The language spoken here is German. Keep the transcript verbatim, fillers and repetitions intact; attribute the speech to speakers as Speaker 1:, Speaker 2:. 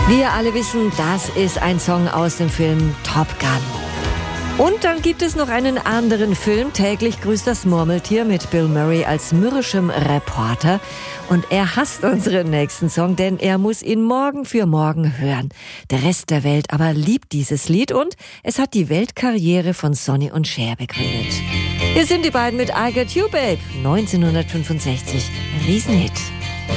Speaker 1: Wie ihr alle wissen, das ist ein Song aus dem Film Top Gun. Und dann gibt es noch einen anderen Film, Täglich grüßt das Murmeltier, mit Bill Murray als mürrischem Reporter. Und er hasst unseren nächsten Song, denn er muss ihn morgen für morgen hören. Der Rest der Welt aber liebt dieses Lied und es hat die Weltkarriere von Sonny und Cher begründet. Hier sind die beiden mit I Got You Babe, neunzehnhundertfünfundsechzig. Riesenhit.